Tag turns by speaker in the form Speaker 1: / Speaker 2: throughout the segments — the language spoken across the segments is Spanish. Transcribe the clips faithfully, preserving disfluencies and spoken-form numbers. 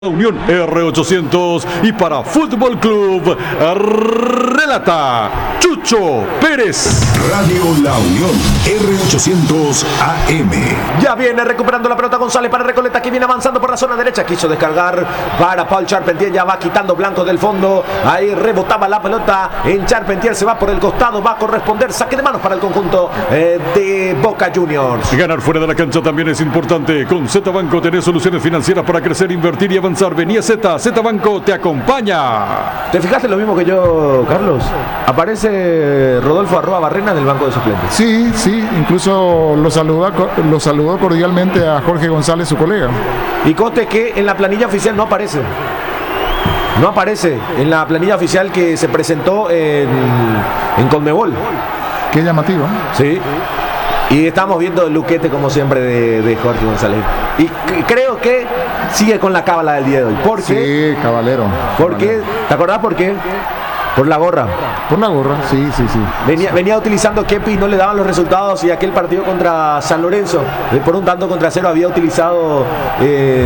Speaker 1: Unión R ochocientos y para Fútbol Club relata Chucho Pérez.
Speaker 2: Radio La Unión R ochocientos A M.
Speaker 3: Ya viene recuperando la pelota González para Recoleta, que viene avanzando por la zona derecha. Quiso descargar para Paul Charpentier, ya va quitando Blanco del fondo. Ahí rebotaba la pelota en Charpentier, se va por el costado, va a corresponder saque de manos para el conjunto eh, de Boca Juniors.
Speaker 1: Ganar fuera de la cancha también es importante. Con Z Banco tenés soluciones financieras para crecer, invertir y avanzar. Venía Z, Z Banco te acompaña.
Speaker 3: ¿Te fijaste lo mismo que yo, Carlos? Aparece Rodolfo Arroa Barrena del banco de suplentes.
Speaker 4: Sí, sí, incluso lo saluda, lo saludó cordialmente a Jorge González, su colega.
Speaker 3: Y conste que en la planilla oficial no aparece. No aparece en la planilla oficial que se presentó en, en Conmebol.
Speaker 4: Qué llamativo.
Speaker 3: Sí. Y estamos viendo el luquete, como siempre, de, de Jorge González. Y creo que sigue con la cábala del día de hoy. ¿Por qué?
Speaker 4: Sí, caballero.
Speaker 3: ¿Por qué? ¿Te acordás por qué? Por la gorra.
Speaker 4: Por la gorra, sí, sí, sí.
Speaker 3: Venía, venía utilizando Kepi y no le daban los resultados. Y aquel partido contra San Lorenzo, por un tanto contra cero, había utilizado el,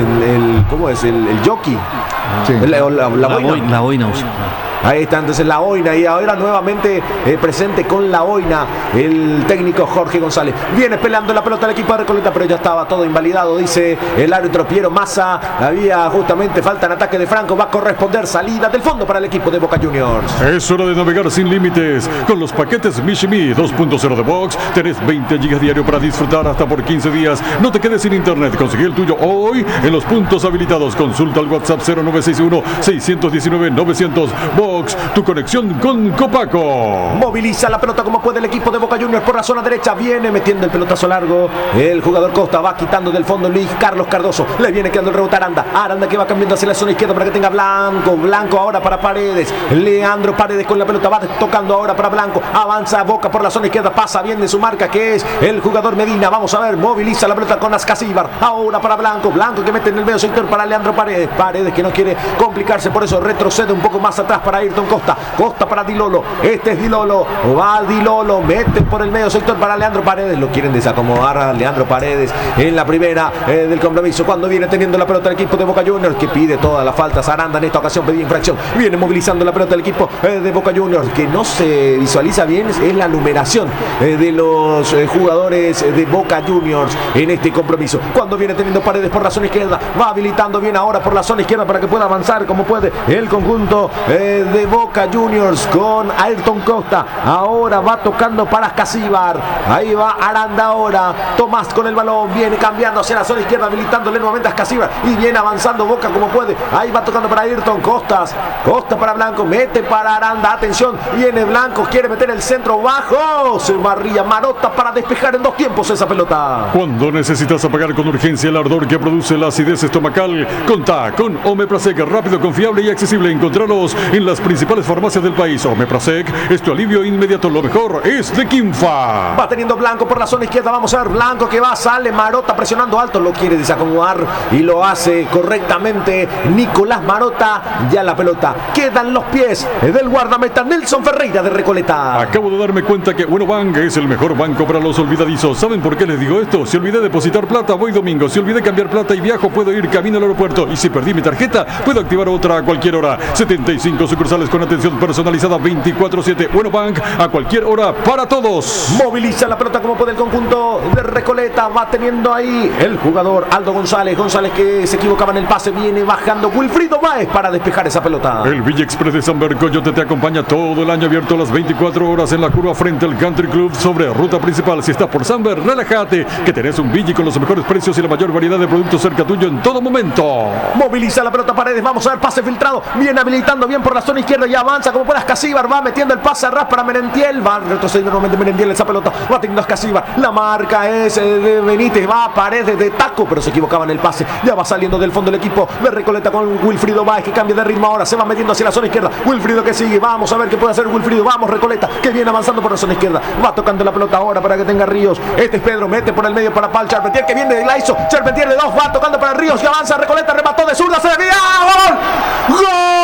Speaker 3: el ¿cómo es? El, el jockey.
Speaker 4: Sí.
Speaker 3: La, la, la, la,
Speaker 5: la boina. La boina.
Speaker 3: Ahí está entonces la boina, y ahora nuevamente eh, presente con la boina el técnico Jorge González. Viene peleando la pelota al equipo de Recoleta, pero ya estaba todo invalidado, dice el árbitro Piero Massa. Había justamente falta en ataque de Franco, va a corresponder salida del fondo para el equipo de Boca Juniors.
Speaker 1: Es hora de navegar sin límites. Con los paquetes Mishimi dos punto cero de Box tenés veinte gigas diario para disfrutar hasta por quince días. No te quedes sin internet, conseguí el tuyo hoy en los puntos habilitados. Consulta al WhatsApp cero nueve seis uno, seis uno nueve, nueve cero cero. Box, tu conexión con Copaco.
Speaker 3: Moviliza la pelota como puede el equipo de Boca Juniors por la zona derecha. Viene metiendo el pelotazo largo el jugador Costa, va quitando del fondo Luis Carlos Cardoso. Le viene quedando el rebote a Aranda. Aranda que va cambiando hacia la zona izquierda para que tenga Blanco. Blanco ahora para Paredes. Leandro Paredes con la pelota, va tocando ahora para Blanco. Avanza Boca por la zona izquierda, pasa bien de su marca, que es el jugador Medina. Vamos a ver, moviliza la pelota con Ascasíbar. Ahora para Blanco. Blanco que mete en el medio sector para Leandro Paredes. Paredes que no quiere complicarse, por eso retrocede un poco más atrás para Ayrton Costa. Costa para Dilolo. Este es Dilolo. Va Dilolo. Mete por el medio sector para Leandro Paredes. Lo quieren desacomodar a Leandro Paredes en la primera eh, del compromiso. Cuando viene teniendo la pelota el equipo de Boca Juniors, que pide todas las faltas. Aranda en esta ocasión pedía infracción. Viene movilizando la pelota el equipo eh, de Boca Juniors. Que no se visualiza bien es la numeración eh, de los eh, jugadores de Boca Juniors en este compromiso. Cuando viene teniendo Paredes por la zona izquierda, va habilitando bien ahora por la zona izquierda para que pueda avanzar como puede el conjunto eh, de Boca Juniors con Ayrton Costa. Ahora va tocando para Ascasíbar. Ahí va Aranda ahora. Tomás con el balón. Viene cambiando hacia la zona izquierda, habilitándole nuevamente a Ascasíbar. Y viene avanzando Boca como puede. Ahí va tocando para Ayrton Costas. Costa para Blanco. Mete para Aranda. Atención. Viene Blanco. Quiere meter el centro bajo. Se barría Marota para despejar en dos tiempos esa pelota.
Speaker 1: Cuando necesitas apagar con urgencia el ardor que produce la acidez estomacal, contá con Omeprazec, rápido, confiable y accesible. Encontralos en las principales farmacias del país. Omeprazec es tu alivio inmediato. Lo mejor es de Quimfa.
Speaker 3: Va teniendo Blanco por la zona izquierda. Vamos a ver Blanco que va, sale Marota presionando alto. Lo quiere desacomodar y lo hace correctamente Nicolás Marota. Ya la pelota queda en los pies del guardameta Nelson Ferreira de Recoleta.
Speaker 1: Acabo de darme cuenta que Bueno Bank es el mejor banco para los olvidadizos. ¿Saben por qué les digo esto? Si olvidé depositar plata, voy domingo. Si olvidé cambiar plata y viajo, puedo ir camino al aeropuerto. Y si perdí mi tarjeta, puedo activar otra a cualquier hora. setenta y cinco sucursales con atención personalizada veinticuatro siete. Bueno Bank, a cualquier hora para todos.
Speaker 3: Moviliza la pelota como puede el conjunto de Recoleta. Va teniendo ahí el jugador Aldo González. González que se equivocaba en el pase. Viene bajando Wilfrido Báez para despejar esa pelota.
Speaker 1: El Villa Express de Samber Coyote te acompaña todo el año, abierto a las veinticuatro horas en la curva frente al Country Club sobre ruta principal. Si estás por Samber, relájate, que tenés un Villa con los mejores precios y la mayor variedad de productos cerca tuyo en todo momento.
Speaker 3: Moviliza la pelota Paredes. Vamos a ver, pase filtrado. Viene habilitando bien por la zona izquierda y avanza como puede Ascasíbar. Va metiendo el pase a ras para Merentiel. Va retrocediendo nuevamente Merentiel esa pelota. Va teniendo Ascasíbar. La marca es de Benítez. Va a Paredes de taco, pero se equivocaba en el pase. Ya va saliendo del fondo el equipo de Recoleta con Wilfrido Báez, que cambia de ritmo ahora. Se va metiendo hacia la zona izquierda. Wilfrido que sigue. Vamos a ver qué puede hacer Wilfrido. Vamos Recoleta, que viene avanzando por la zona izquierda. Va tocando la pelota ahora para que tenga Ríos. Este es Pedro. Mete por el medio para Paul Charpentier, que viene de la hizo. Charpentier de dos. Va tocando para Ríos y avanza Recoleta. Remató de zurda. Se desvía. ¡Gol! ¡Gol!